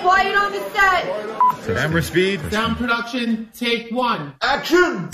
quiet on the set. Camera speed. Sound production, take one. Action!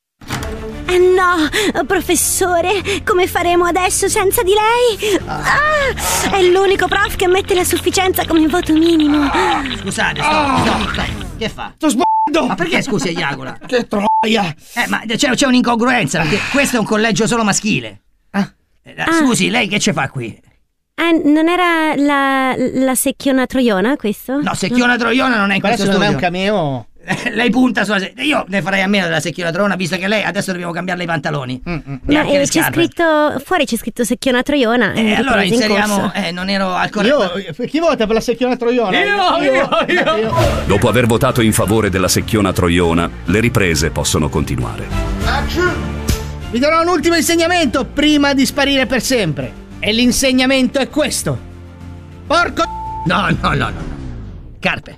No, professore, come faremo adesso senza di lei? È l'unico prof che mette la sufficienza come voto minimo. Scusate, stop. Che fa? Sto sbagliando! Ma perché scusi Iagola? Che troia! Ma c'è un'incongruenza, perché questo è un collegio solo maschile. Scusi, lei che ci fa qui? Non era la secchiona troiona questo? No, secchiona troiona non è in questo studio. Non è un cameo. Lei punta sulla io ne farei a meno della secchiona troiona, visto che lei adesso dobbiamo cambiarle i pantaloni. Neanche le c'è scritto fuori, c'è scritto secchiona troiona. Allora inseriamo non ero al corretto. Chi vota per la secchiona troiona? Io. Dopo aver votato in favore della secchiona troiona, le riprese possono continuare. Vi darò un ultimo insegnamento prima di sparire per sempre. E l'insegnamento è questo. Porco. No. Carpe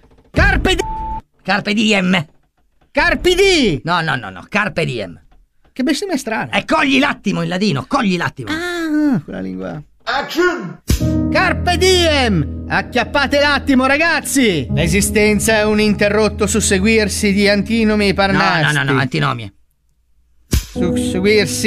diem. Carpi di. No. Carpe diem. Che bestemmia strana. Cogli l'attimo in ladino, cogli l'attimo. Quella lingua. Action! Carpe diem! Acchiappate l'attimo, ragazzi! L'esistenza è un interrotto susseguirsi di antinomi parnasti. No, antinomie. Susseguirsi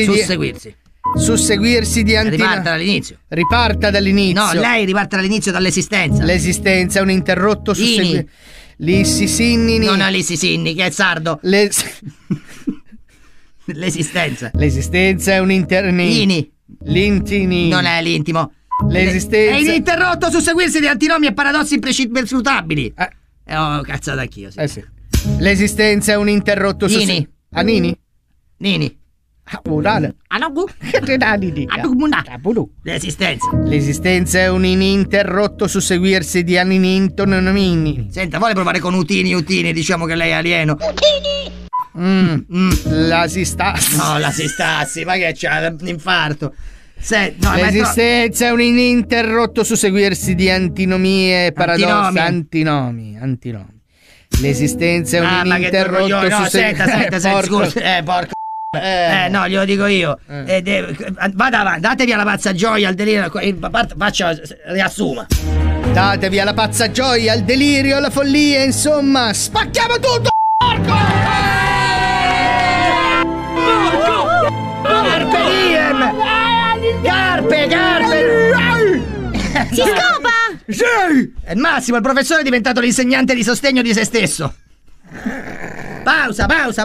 di antinomi. Riparta dall'inizio. Riparta dall'inizio. No, lei riparta dall'inizio, dall'esistenza. L'esistenza è un interrotto susseguirsi. Lissisinni. Non è lissisinni, che è sardo. L'esistenza. L'esistenza è un Ini. L'intini. Non è l'intimo. L'esistenza. È ininterrotto susseguirsi di antinomi e paradossi imprescrutabili. Cazzata anch'io, sì. Sì. L'esistenza è un interrotto susseguirsi. Anini? Nini. L'esistenza. L'esistenza è un ininterrotto susseguirsi di anintonomini. Senta, vuole provare con utini, diciamo che lei è alieno. La sistassi. No, la sistassi, ma che c'ha l'infarto. L'esistenza è un ininterrotto susseguirsi di antinomie e paradossi. Antinomi. L'esistenza è un ininterrotto susseguirsi. Senta, scusi. Porco. No, glielo dico io. Vada avanti, datevi alla pazza gioia, al delirio. Riassuma. Datevi alla pazza gioia, al delirio, alla follia, insomma, spacchiamo tutto! Carpe diem! Carpe! Si scopa! Sì! Massimo, il professore è diventato l'insegnante di sostegno di se stesso. Pausa.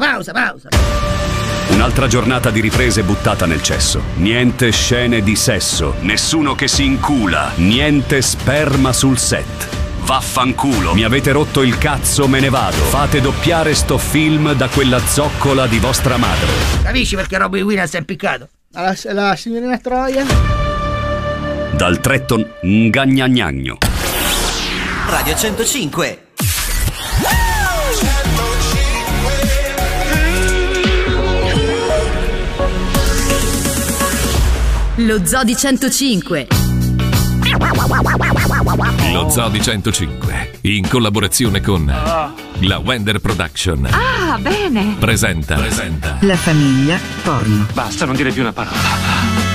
Un'altra giornata di riprese buttata nel cesso. Niente scene di sesso, nessuno che si incula, niente sperma sul set. Vaffanculo, mi avete rotto il cazzo, me ne vado. Fate doppiare sto film da quella zoccola di vostra madre. Capisci perché Robin Williams è impiccato? La signorina Troia. Dal Tretton Ngagnagnagno. Radio 105. Lo Zoo di 105. Lo Zoo di 105, in collaborazione con la Wender Production. Ah, bene. Presenta La famiglia porno. Basta, non dire più una parola.